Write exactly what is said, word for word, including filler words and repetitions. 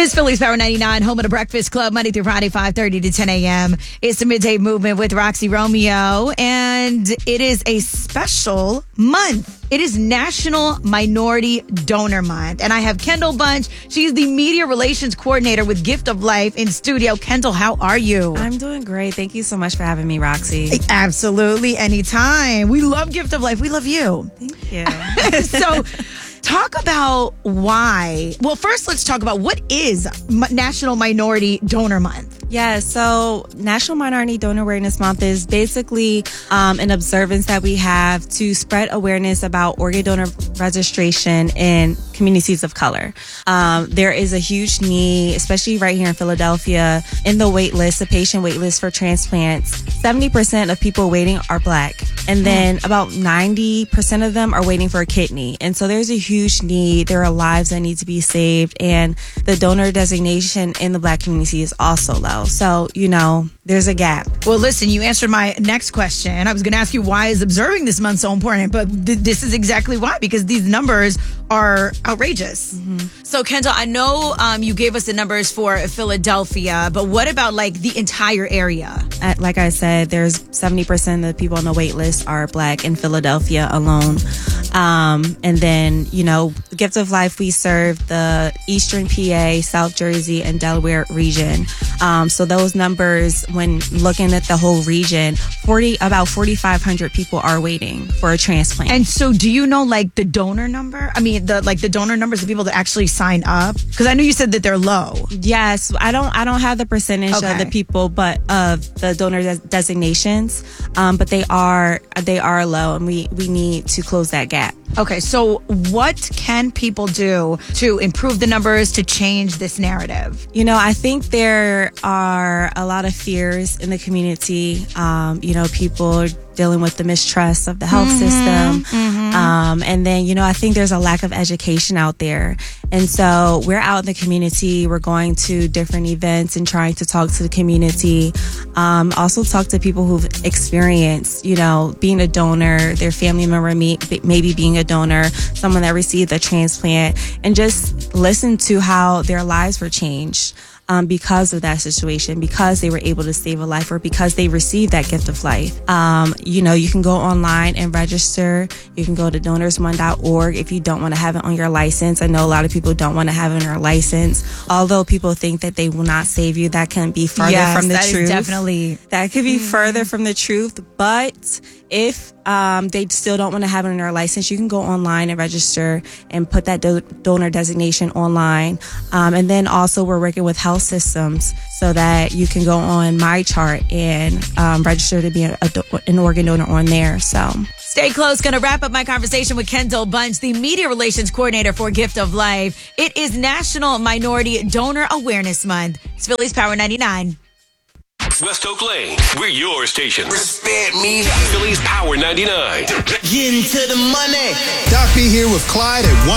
is Philly's Power ninety-nine, home of the Breakfast Club, Monday through Friday, five thirty to ten a.m. It's the Midday Movement with Roxy Romeo, and it is a special month. It is National Minority Donor Month, and I have Kendall Bunch. She's the Media Relations Coordinator with Gift of Life in studio. Kendall, how are you? I'm doing great. Thank you so much for having me, Roxy. Absolutely, anytime. We love Gift of Life. We love you. Thank you. So, talk about why. Well, first, let's talk about what is National Minority Donor Month. Yeah, so National Minority Donor Awareness Month is basically um, an observance that we have to spread awareness about organ donor registration in communities of color. Um, there is a huge need, especially right here in Philadelphia, in the wait list, the patient wait list for transplants. seventy percent of people waiting are Black. And then about ninety percent of them are waiting for a kidney. And so there's a huge need. There are lives that need to be saved. And the donor designation in the Black community is also low. So, you know, there's a gap. Well, listen, you answered my next question. I was going to ask you, why is observing this month so important? But th- this is exactly why, because these numbers are outrageous. Mm-hmm. So, Kendall, I know um, you gave us the numbers for Philadelphia, but what about like the entire area? Uh, like I said, there's seventy percent of the people on the wait list are Black in Philadelphia alone. Um, and then, you know, Gift of Life, we serve the Eastern P A, South Jersey, and Delaware region. Um, so those numbers, when looking at the whole region, forty about forty-five hundred people are waiting for a transplant. And so, do you know like the donor number? I mean, the like the donor numbers of people that actually sign up? Because I know you said that they're low. Yes, I don't. I don't have the percentage okay. of the people, but of the donor des- designations. Um, but they are they are low, and we we need to close that gap. Okay, so what can people do to improve the numbers, to change this narrative? You know, I think there are a lot of fears in the community. Um, you know, people dealing with the mistrust of the health mm-hmm, system. Mm-hmm. Um, and then, you know, I think there's a lack of education out there. And so we're out in the community. We're going to different events and trying to talk to the community. Um, also talk to people who've experienced, you know, being a donor, their family member maybe being a donor, someone that received a transplant, and just listen to how their lives were changed. Um, because of that situation, because they were able to save a life, or because they received that gift of life. Um, you know, you can go online and register. You can go to donors one dot org if you don't want to have it on your license. I know a lot of people don't want to have it on their license. Although people think that they will not save you, that can be further yes, from the that truth. Is definitely. That could be mm-hmm. further from the truth. But if um, they still don't want to have it on their license, you can go online and register and put that do- donor designation online. Um, and then also we're working with health systems so that you can go on MyChart and um, register to be a, a, an organ donor on there. So stay close. Going to wrap up my conversation with Kendall Bunch, the Media Relations Coordinator for Gift of Life. It is National Minority Donor Awareness Month. It's Philly's Power ninety-nine. West Oak Lane, we're your station. Respect me. Philly's Power ninety-nine. Get into the money. Doc B here with Clyde at one.